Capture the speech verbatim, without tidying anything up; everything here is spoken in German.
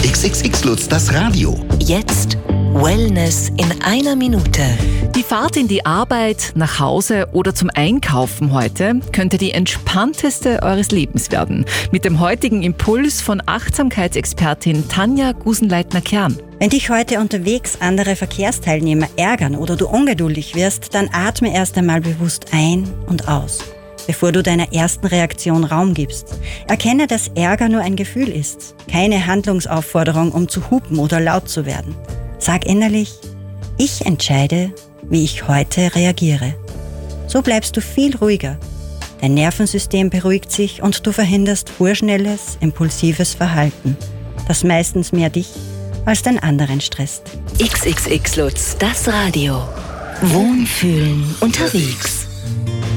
X X X Lutz, das Radio. Jetzt Wellness in einer Minute. Die Fahrt in die Arbeit, nach Hause oder zum Einkaufen heute könnte die entspannteste eures Lebens werden. Mit dem heutigen Impuls von Achtsamkeitsexpertin Tanja Gusenleitner-Kern. Wenn dich heute unterwegs andere Verkehrsteilnehmer ärgern oder du ungeduldig wirst, dann atme erst einmal bewusst ein und aus, bevor du deiner ersten Reaktion Raum gibst. Erkenne, dass Ärger nur ein Gefühl ist, keine Handlungsaufforderung, um zu hupen oder laut zu werden. Sag innerlich, ich entscheide, wie ich heute reagiere. So bleibst du viel ruhiger. Dein Nervensystem beruhigt sich und du verhinderst vorschnelles, impulsives Verhalten, das meistens mehr dich als den anderen stresst. X X X Lutz, das Radio. Wohnfühlen unterwegs.